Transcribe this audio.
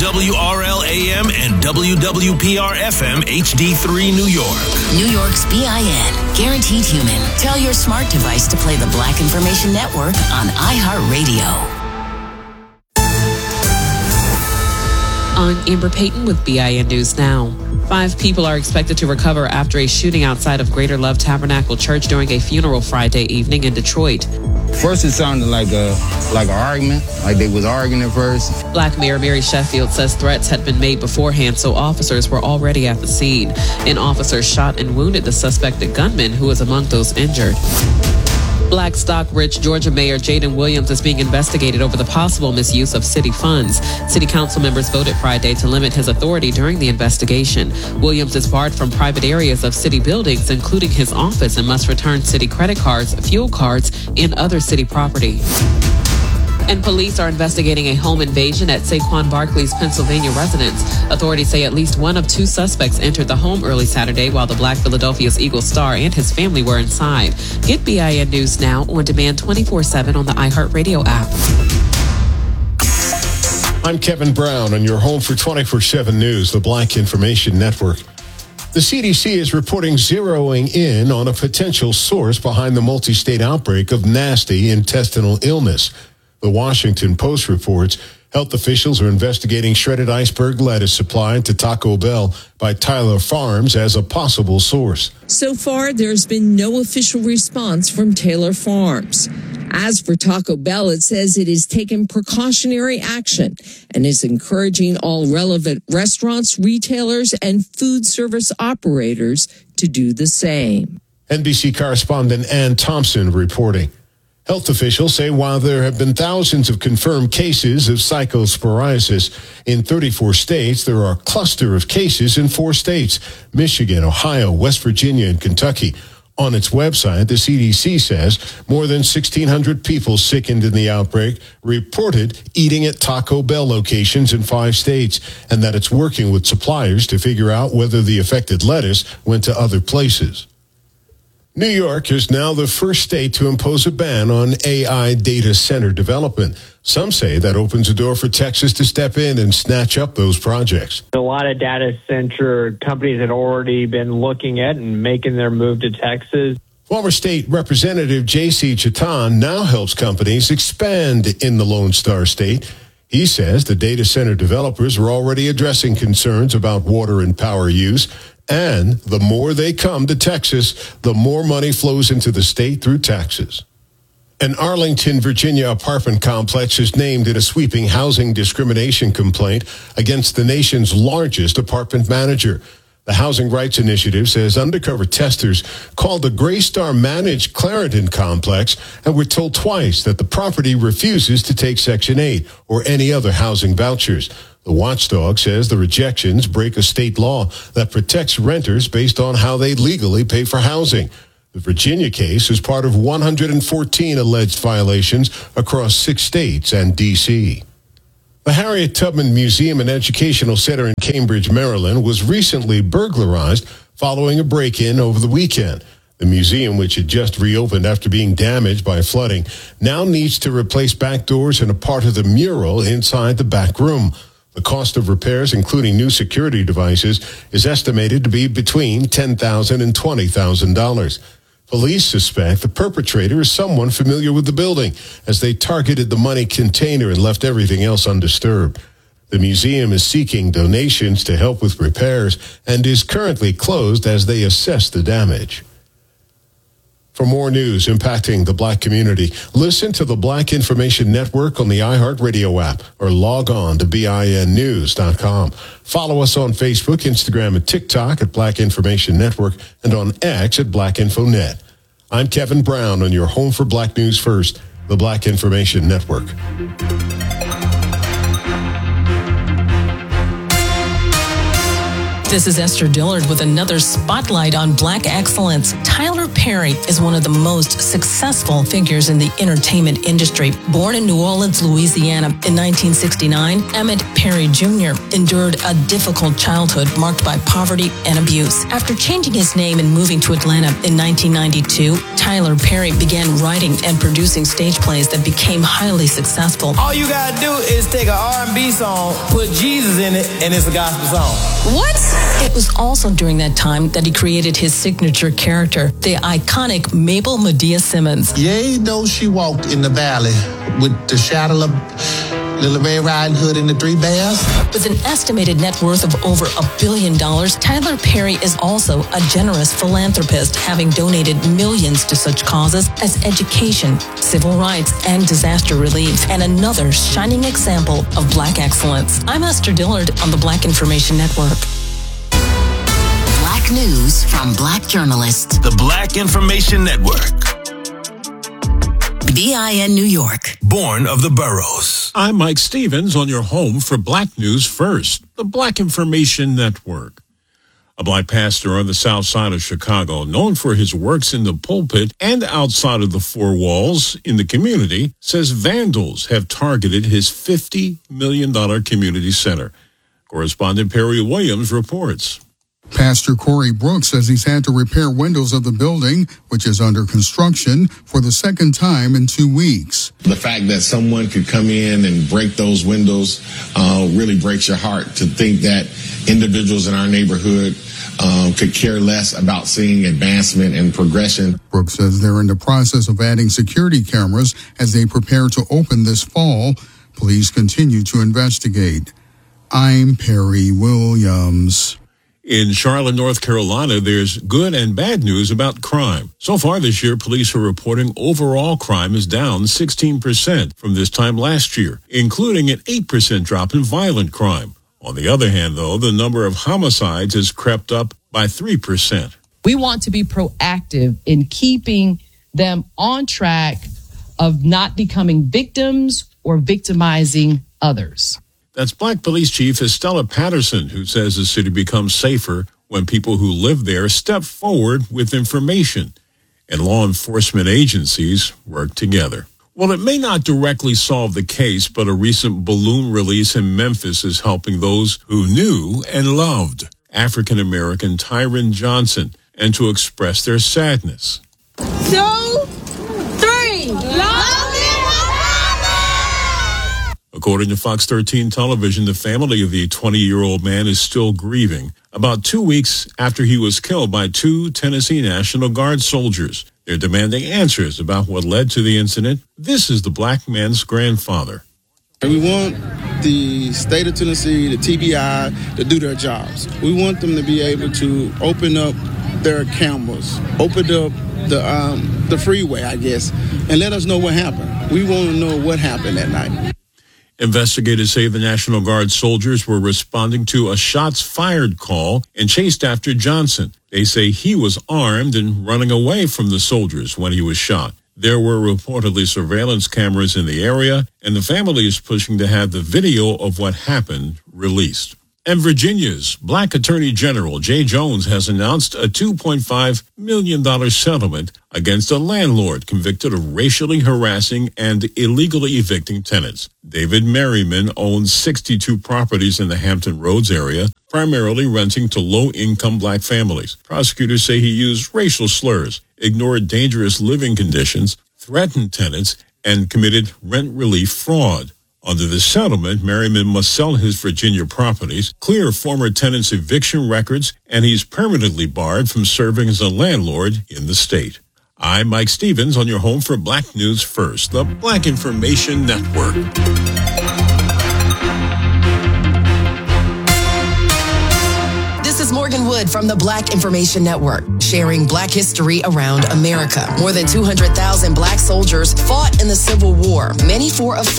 WWRL AM and WWPR FM HD3 New York. New York's BIN. Guaranteed human. Tell your smart device to play the Black Information Network on iHeartRadio. I'm Amber Payton with BIN News Now. 5 people are expected to recover after a shooting outside of Greater Love Tabernacle Church during a funeral Friday evening in Detroit. First, it sounded like an argument, like they was arguing at first. Black Mayor Mary Sheffield says threats had been made beforehand, so officers were already at the scene. An officer shot and wounded the suspected gunman, who was among those injured. Black Stockbridge, Georgia Mayor Jaden Williams is being investigated over the possible misuse of city funds. City council members voted Friday to limit his authority during the investigation. Williams is barred from private areas of city buildings, including his office, and must return city credit cards, fuel cards, and other city property. And police are investigating a home invasion at Saquon Barkley's Pennsylvania residence. Authorities say at least one of 2 suspects entered the home early Saturday while the Black Philadelphia's Eagle star and his family were inside. Get BIN News Now on demand 24/7 on the iHeartRadio app. I'm Kevin Brown on your home for 24/7 News, the Black Information Network. The CDC is reporting zeroing in on a potential source behind the multi-state outbreak of nasty intestinal illness. The Washington Post reports health officials are investigating shredded iceberg lettuce supplied to Taco Bell by Tyler Farms as a possible source. So far, there's been no official response from Taylor Farms. As for Taco Bell, it says it is taking precautionary action and is encouraging all relevant restaurants, retailers, and food service operators to do the same. NBC correspondent Ann Thompson reporting. Health officials say while there have been thousands of confirmed cases of cyclosporiasis in 34 states, there are a cluster of cases in 4 states, Michigan, Ohio, West Virginia, and Kentucky. On its website, the CDC says more than 1,600 people sickened in the outbreak reported eating at Taco Bell locations in 5 states, and that it's working with suppliers to figure out whether the affected lettuce went to other places. New York is now the first state to impose a ban on AI data center development. Some say that opens a door for Texas to step in and snatch up those projects. A lot of data center companies had already been looking at and making their move to Texas. Former State Representative J.C. Chatan now helps companies expand in the Lone Star State. He says the data center developers are already addressing concerns about water and power use. And the more they come to Texas, the more money flows into the state through taxes. An Arlington, Virginia apartment complex is named in a sweeping housing discrimination complaint against the nation's largest apartment manager. The Housing Rights Initiative says undercover testers called the Greystar managed Clarendon complex and were told twice that the property refuses to take Section 8 or any other housing vouchers. The watchdog says the rejections break a state law that protects renters based on how they legally pay for housing. The Virginia case is part of 114 alleged violations across 6 states and D.C. The Harriet Tubman Museum and Educational Center in Cambridge, Maryland, was recently burglarized following a break-in over the weekend. The museum, which had just reopened after being damaged by flooding, now needs to replace back doors and a part of the mural inside the back room. The cost of repairs, including new security devices, is estimated to be between $10,000 and $20,000. Police suspect the perpetrator is someone familiar with the building, as they targeted the money container and left everything else undisturbed. The museum is seeking donations to help with repairs and is currently closed as they assess the damage. For more news impacting the Black community, listen to the Black Information Network on the iHeartRadio app or log on to BINnews.com. Follow us on Facebook, Instagram, and TikTok at Black Information Network and on X at BlackInfoNet. I'm Kevin Brown on your home for Black News First, the Black Information Network. This is Esther Dillard with another spotlight on Black excellence. Tyler Perry is one of the most successful figures in the entertainment industry. Born in New Orleans, Louisiana in 1969, Emmett Perry Jr. endured a difficult childhood marked by poverty and abuse. After changing his name and moving to Atlanta in 1992, Tyler Perry began writing and producing stage plays that became highly successful. All you gotta do is take an R&B song, put Jesus in it, and it's a gospel song. What? It was also during that time that he created his signature character, the iconic Mabel Medea Simmons. Yea, though she walked in the valley with the shadow of Little Red Riding Hood and the Three Bears. With an estimated net worth of over $1 billion, Tyler Perry is also a generous philanthropist, having donated millions to such causes as education, civil rights, and disaster relief, and another shining example of Black excellence. I'm Esther Dillard on the Black Information Network. Black news from Black journalists. The Black Information Network. BIN New York. Born of the boroughs. I'm Mike Stevens on your home for Black News First, the Black Information Network. A Black pastor on the south side of Chicago, known for his works in the pulpit and outside of the four walls in the community, says vandals have targeted his $50 million community center. Correspondent Perry Williams reports. Pastor Corey Brooks says he's had to repair windows of the building, which is under construction, for the second time in 2 weeks. The fact that someone could come in and break those windows really breaks your heart, to think that individuals in our neighborhood could care less about seeing advancement and progression. Brooks says they're in the process of adding security cameras as they prepare to open this fall. Police continue to investigate. I'm Perry Williams. In Charlotte, North Carolina, there's good and bad news about crime. So far this year, police are reporting overall crime is down 16% from this time last year, including an 8% drop in violent crime. On the other hand, though, the number of homicides has crept up by 3%. We want to be proactive in keeping them on track of not becoming victims or victimizing others. That's Black Police Chief Estella Patterson, who says the city becomes safer when people who live there step forward with information and law enforcement agencies work together. Well, it may not directly solve the case, but a recent balloon release in Memphis is helping those who knew and loved African-American Tyron Johnson and to express their sadness. 2, 3, According to Fox 13 television, the family of the 20-year-old man is still grieving about 2 weeks after he was killed by 2 Tennessee National Guard soldiers. They're demanding answers about what led to the incident. This is the black man's grandfather. We want the state of Tennessee, the TBI, to do their jobs. We want them to be able to open up their cameras, open up the freeway, I guess, and let us know what happened. We want to know what happened that night. Investigators say the National Guard soldiers were responding to a shots fired call and chased after Johnson. They say he was armed and running away from the soldiers when he was shot. There were reportedly surveillance cameras in the area, and the family is pushing to have the video of what happened released. And Virginia's Black Attorney General Jay Jones has announced a $2.5 million settlement against a landlord convicted of racially harassing and illegally evicting tenants. David Merriman owns 62 properties in the Hampton Roads area, primarily renting to low-income black families. Prosecutors say he used racial slurs, ignored dangerous living conditions, threatened tenants, and committed rent relief fraud. Under the settlement, Merriman must sell his Virginia properties, clear former tenants' eviction records, and he's permanently barred from serving as a landlord in the state. I'm Mike Stevens on your home for Black News First, the Black Information Network. This is Morgan Wood from the Black Information Network, sharing Black history around America. More than 200,000 Black soldiers fought in the Civil War, many for a